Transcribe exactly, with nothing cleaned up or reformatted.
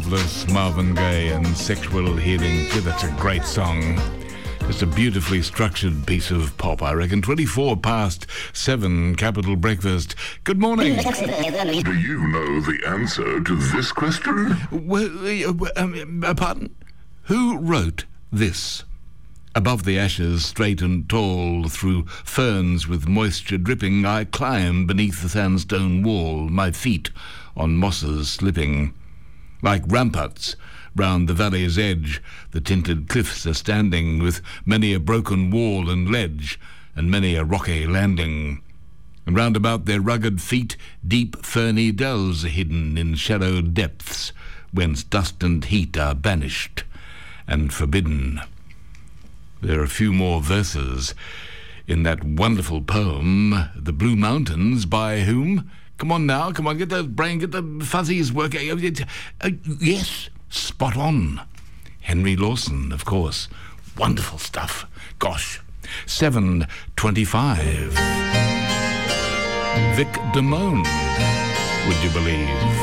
marvellous Marvin Gaye and Sexual Healing. Gee, that's a great song. Just a beautifully structured piece of pop, I reckon. twenty-four past seven, Capital Breakfast. Good morning. Do you know the answer to this question? Well, uh, um, uh, pardon? Who wrote this? Above the ashes, straight and tall, through ferns with moisture dripping, I climb beneath the sandstone wall, my feet on mosses slipping. Like ramparts round the valley's edge, the tinted cliffs are standing, with many a broken wall and ledge, and many a rocky landing. And round about their rugged feet, deep ferny dells are hidden in shadowed depths, whence dust and heat are banished and forbidden. There are a few more verses in that wonderful poem, The Blue Mountains, by whom? Come on now, come on, get the brain, get the fuzzies working. Uh, yes, spot on. Henry Lawson, of course. Wonderful stuff. Gosh. seven twenty-five. Vic Damone, would you believe?